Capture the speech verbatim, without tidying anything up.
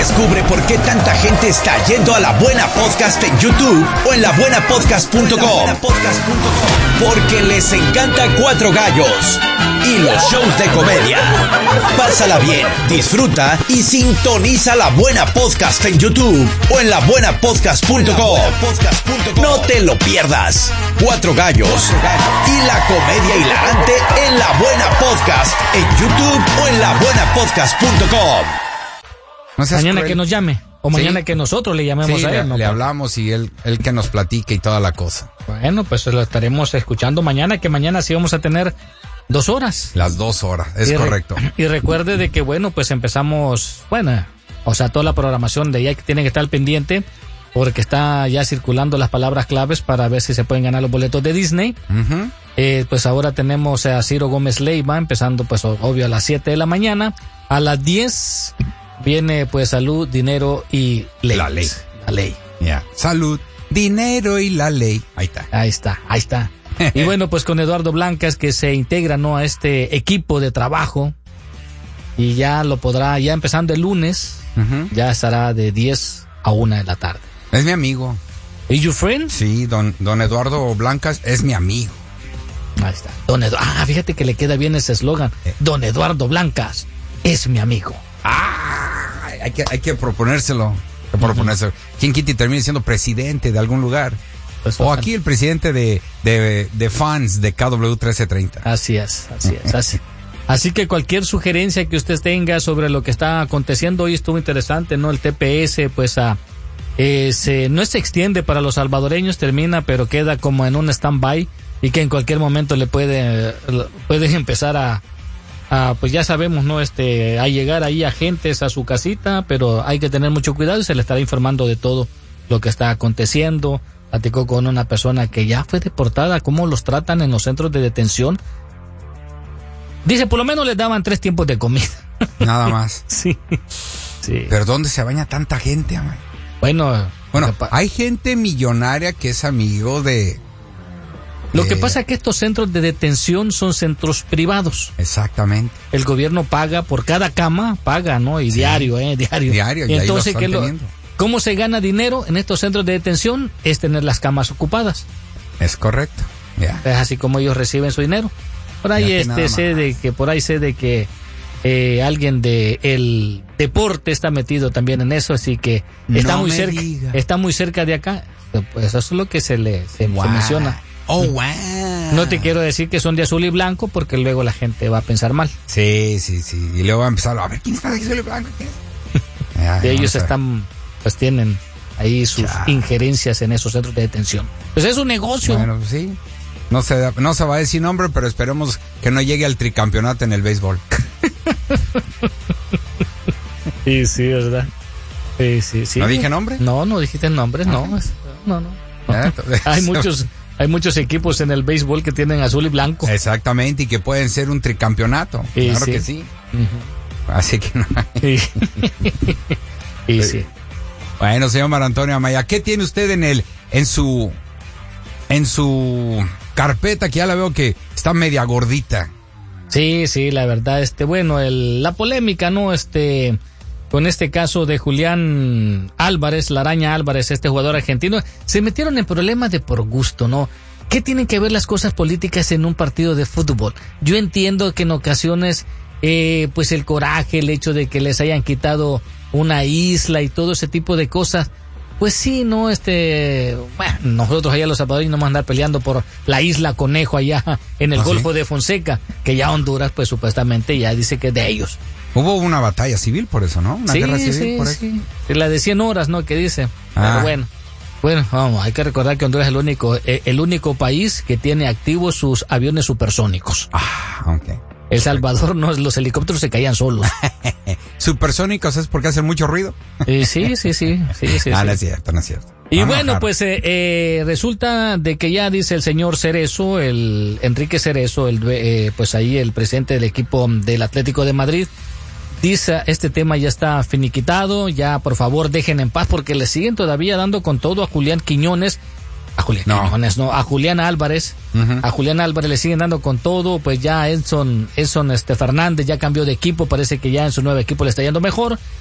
Descubre por qué tanta gente está yendo a La Buena Podcast en YouTube o en la buena podcast punto com. Porque les encanta Cuatro Gallos y los shows de comedia. Pásala bien, disfruta y sintoniza La Buena Podcast en YouTube o en la buena podcast punto com. No te lo pierdas. Cuatro Gallos y la comedia hilarante en La Buena Podcast en YouTube o en la buena podcast punto com. No mañana cruel. Que nos llame o mañana sí. Que nosotros le llamemos sí, a él. Le, ¿no? le hablamos y él, él que nos platique y toda la cosa. Bueno, pues lo estaremos escuchando mañana, que mañana sí vamos a tener dos horas. Las dos horas, es y correcto. Re, y recuerde de que, bueno, pues empezamos, bueno, o sea, toda la programación de ya que tiene que estar al pendiente, porque está ya circulando las palabras claves para ver si se pueden ganar los boletos de Disney. Uh-huh. Eh, pues ahora tenemos a Ciro Gómez Leiva, empezando pues obvio a las siete de la mañana. A las diez viene pues Salud, Dinero y Ley. La ley. La ley. Ya. Yeah. Salud, dinero y la ley. Ahí está. Ahí está, ahí está. Y bueno, pues con Eduardo Blancas, que se integra, ¿no?, a este equipo de trabajo. Y ya lo podrá, ya empezando el lunes, uh-huh. ya estará de diez a una de la tarde. Es mi amigo. ¿Is your friend? Sí, don, don Eduardo Blancas es mi amigo. Ahí está. Don Edu- ah, fíjate que le queda bien ese eslogan. Eh. Don Eduardo Blancas es mi amigo. Ah, hay que, hay que proponérselo. Hay que proponérselo. Uh-huh. ¿Quién quita y termine siendo presidente de algún lugar? Pues o aquí el presidente de, de, de fans de K W trece treinta. Así es, así es, así. Así que cualquier sugerencia que usted tenga sobre lo que está aconteciendo, hoy estuvo interesante, ¿no? El T P S, pues, a, eh, se, no se extiende para los salvadoreños, termina, pero queda como en un stand-by y que en cualquier momento le puede, pueden empezar a, a, pues ya sabemos, ¿no? Este, a llegar ahí agentes a su casita, pero hay que tener mucho cuidado y se le estará informando de todo lo que está aconteciendo. Platicó con una persona que ya fue deportada, cómo los tratan en los centros de detención. Dice, por lo menos les daban tres tiempos de comida. Nada más. Sí. Sí. Pero ¿dónde se baña tanta gente, amor? Bueno, bueno, hay gente millonaria que es amigo de... Lo de... que pasa es que estos centros de detención son centros privados. Exactamente. El gobierno paga por cada cama, paga, ¿no? Y sí. diario, ¿eh? Diario. Diario, y entonces, ahí lo ¿qué lo, ¿cómo se gana dinero en estos centros de detención? Es tener las camas ocupadas. Es correcto. Yeah. Es así como ellos reciben su dinero. Por ahí este sé de que por ahí sé de que eh, alguien de el deporte está metido también en eso, así que está no muy cerca, diga. está muy cerca de acá. Pues eso es lo que se le se, wow. se menciona. Oh, wow. No te quiero decir que son de azul y blanco porque luego la gente va a pensar mal. Sí, sí, sí. Y luego va a empezar a ver quién está de azul y blanco. Ay, ellos están, pues tienen ahí sus ya. injerencias en esos centros de detención. Pues es un negocio. Bueno, sí. No se, no se va a decir nombre, pero esperemos que no llegue al tricampeonato en el béisbol. Sí, sí, ¿verdad? Sí, sí, sí. ¿No dije nombre? No, no dijiste nombres, no. No, no. no. Hay muchos, hay muchos equipos en el béisbol que tienen azul y blanco. Exactamente, y que pueden ser un tricampeonato. Sí, claro sí. que sí. Uh-huh. Así que no hay. Sí. Y sí. Bueno, señor Mar Antonio Amaya, ¿qué tiene usted en el, en su, en su carpeta, que ya la veo que está media gordita? Sí, sí, la verdad, este, bueno, el, la polémica, ¿no? Este, con este caso de Julián Álvarez, la araña Álvarez, este jugador argentino, se metieron en problemas de por gusto, ¿no? ¿Qué tienen que ver las cosas políticas en un partido de fútbol? Yo entiendo que en ocasiones, eh, pues el coraje, el hecho de que les hayan quitado una isla y todo ese tipo de cosas, pues sí, no, este, bueno, nosotros allá los salvadoreños no vamos a andar peleando por la isla Conejo allá en el ¿Ah, Golfo sí? de Fonseca, que ya Honduras, pues supuestamente ya dice que es de ellos. Hubo una batalla civil por eso, ¿no? Una sí, guerra civil sí, por eso. Sí, la de cien horas, ¿no? Que dice. Ah. Pero bueno, bueno, vamos, hay que recordar que Honduras es el único, eh, el único país que tiene activos sus aviones supersónicos. Ah, ok. El Salvador, no, los helicópteros se caían solos. ¿Supersónicos es porque hacen mucho ruido? Eh, sí, sí, sí, sí, sí. Ah, sí. no es cierto, no es cierto. Y Vamos bueno, pues eh, eh, resulta de que ya dice el señor Cerezo, el Enrique Cerezo, el, eh, pues ahí el presidente del equipo del Atlético de Madrid, dice, este tema ya está finiquitado, ya por favor dejen en paz porque le siguen todavía dando con todo a Julián Quiñones, a Julián no. Quiñones, no, a Julián Álvarez, uh-huh. a Julián Álvarez le siguen dando con todo, pues ya Edson, Edson este Fernández ya cambió de equipo, parece que ya en su nuevo equipo le está yendo mejor,